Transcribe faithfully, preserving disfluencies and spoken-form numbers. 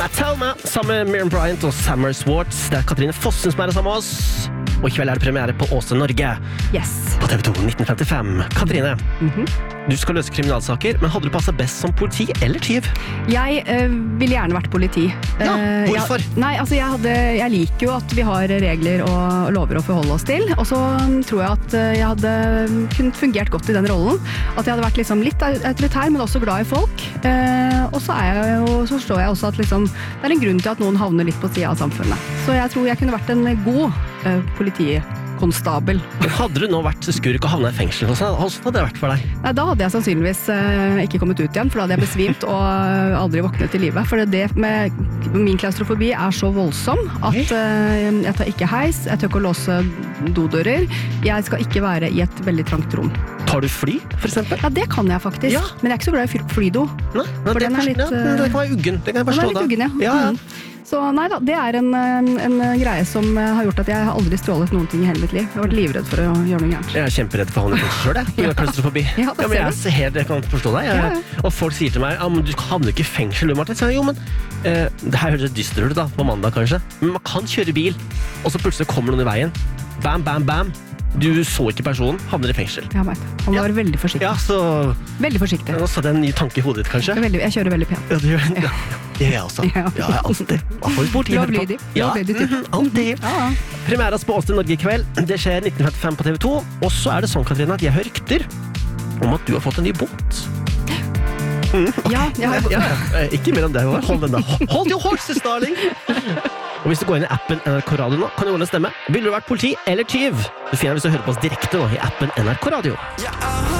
Matt Helma sammen med Miriam Bryant og Summer Swartz. Det er Katrine Fossen som er sammen med oss. Og i kveld er det premiere på Åse Norge. Yes. På T V to nitten femtifem. Katrine, Mm-hmm. du skal løse kriminalsaker, men hadde du passet best som politi eller tyv? Jeg øh, ville gjerne vært politi. Ja, Eh, hvorfor? Jeg, nei, altså jeg, hadde, jeg liker jo at vi har regler og lover å forholde oss til, og så mm, tror jeg at øh, jeg hadde kunnet fungert godt i den rollen. At jeg hadde vært liksom litt autoritær, men også glad i folk. Eh, og så, er jeg jo, så forstår jeg også at liksom, det er en grunn til at noen havner litt på siden av samfunnet. Så jeg tror jeg kunne vært en god øh, politikonstabel. Men hadde du nå vært skurk og havnet i fengsel, hvordan hadde det vært for deg? Nei, da hadde jeg sannsynligvis eh, ikke kommet ut igjen, for da hadde jeg besvimt og eh, aldri våknet til livet. For det med min klaustrofobi er så voldsom at eh, jeg tar ikke heis, jeg tør ikke å låse dodører, jeg skal ikke være i et veldig trangt rom. Tar du fly, for eksempel? Ja, det kan jeg faktisk, Ja. men jeg er ikke så glad i fly- flydo. Nei, For det, den er kan- litt, ja, det kan være uggen. Det kan jeg Den forstå er litt da. uggen, ja. Ja, ja. Mm. Så nei da, det er en, en, en greie som eh, har gjort at jeg har aldri strålet noen ting i hele mitt liv. Jeg har vært livredd for å gjøre noe gærent. Jeg er kjemperedd for å havne i fengsel selv, jeg. Jeg har klaustrofobi. Ja, det men ser jeg, du. ser helt, jeg kan forstå deg. Jeg, Ja, ja. Og folk sier til meg, ja, men du havner ikke i fengsel, du, Martin. Så jeg, jo, men eh, det her høres dystert ut da, på mandag kanskje. Men man kan kjøre bil, og så plutselig kommer noen i veien. Bam, bam, bam. Du så ikke personen, havner i fengsel. Jeg vet. Han var Ja. veldig forsiktig. Ja, så Veldig forsiktig. nå satt jeg en ny tanke i hodet ditt, kanskje. Jeg, er veldig, jeg kjører veldig pent. Ja, det gjør det. Ja, det gjør jeg også. Ja. Ja, jeg alltid. Hva får vi bort? Lovlydig. Ja, Lovlydig type. mhm, alltid. Ja, ja. Premieras på Åse Norge i kveld. Det skjer nitten femtifem på T V to. Og så er det sånn, Katrine, at jeg hører rykter om at du har fått en ny båt. Ja, jeg har, Ja, ja. Ikke mer enn det. Hold den da. Hold your horses, darling! Og hvis du går inn i appen N R K Radio nå, kan du holde en stemme. Vil du vært politi eller tyv? Du finner hvis du hører på oss direkte nå i appen N R K Radio. Ja, jeg har